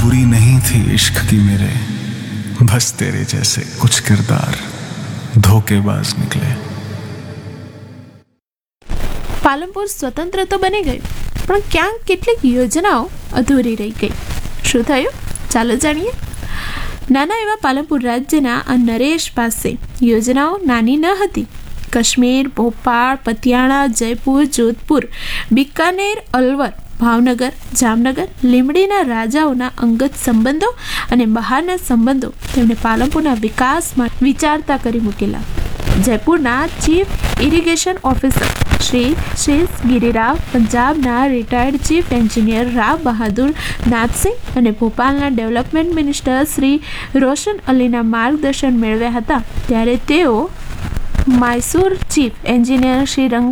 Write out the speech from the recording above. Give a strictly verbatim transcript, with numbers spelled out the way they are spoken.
बुरी नहीं थी इश्क की मेरे, बस तेरे जैसे कुछ किरदार धोखेबाज निकले। પાલનપુર સ્વતંત્ર તો બની ગયું, પણ ક્યાંક કેટલીક યોજનાઓ અધૂરી રહી ગઈ. શું થયું? ચાલો જાણીએ. નાના એવા પાલનપુર રાજ્યના આ નરેશ પાસે યોજનાઓ નાની ન હતી. કાશ્મીર, ભોપાળ, પતિયાણા, જયપુર, જોધપુર, બિકાનેર, અલવર, ભાવનગર, જામનગર, લીંબડીના રાજાઓના અંગત સંબંધો અને બહારના સંબંધો તેમણે પાલનપુરના વિકાસમાં વિચારતા કરી મૂકેલા. જયપુરના ચીફ ઇરિગેશન ઓફિસર શ્રી શેષ ગિરિરાવ, પંજાબના રિટાયર્ડ ચીફ એન્જિનિયર રાવ બહાદુર નાથસિંહ અને ભોપાલના ડેવલપમેન્ટ મિનિસ્ટર શ્રી રોશન અલીના માર્ગદર્શન મેળવ્યા હતા. ત્યારે તેઓ મૈસૂર ચીફ એન્જિનિયર શ્રી રંગ